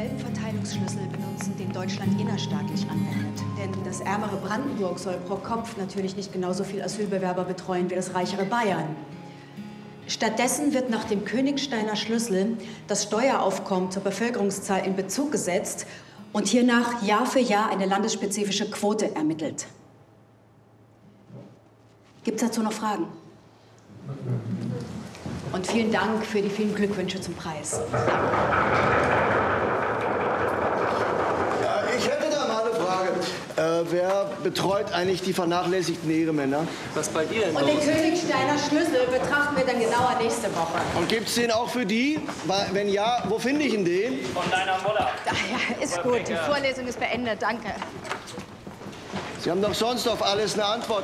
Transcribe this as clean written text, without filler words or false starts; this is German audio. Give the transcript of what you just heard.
Denselben Verteilungsschlüssel benutzen, den Deutschland innerstaatlich anwendet. Denn das ärmere Brandenburg soll pro Kopf natürlich nicht genauso viel Asylbewerber betreuen wie das reichere Bayern. Stattdessen wird nach dem Königsteiner Schlüssel das Steueraufkommen zur Bevölkerungszahl in Bezug gesetzt und hiernach Jahr für Jahr eine landesspezifische Quote ermittelt. Gibt es dazu noch Fragen? Und vielen Dank für die vielen Glückwünsche zum Preis. Ja, ich hätte da mal eine Frage. Wer betreut eigentlich die vernachlässigten Ehemänner? Was bei dir denn Und den Königsteiner Schlüssel betrachten wir dann genauer nächste Woche. Und gibt es den auch für die? Wenn ja, wo finde ich den? Von deiner Mutter. Ach ja, ist gut. Die Vorlesung ist beendet. Danke. Sie haben doch sonst auf alles eine Antwort.